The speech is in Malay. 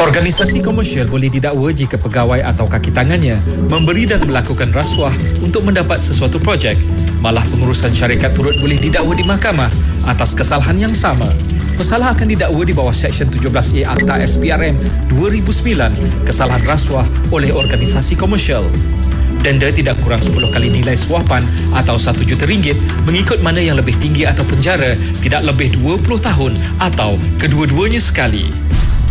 Organisasi komersial boleh didakwa jika pegawai atau kaki tangannya memberi dan melakukan rasuah untuk mendapat sesuatu projek. Malah pengurusan syarikat turut boleh didakwa di mahkamah atas kesalahan yang sama. Pesalah akan didakwa di bawah Seksyen 17A Akta SPRM 2009, kesalahan rasuah oleh organisasi komersial. Denda tidak kurang 10 kali nilai suapan atau RM1 juta mengikut mana yang lebih tinggi atau penjara tidak lebih 20 tahun atau kedua-duanya sekali.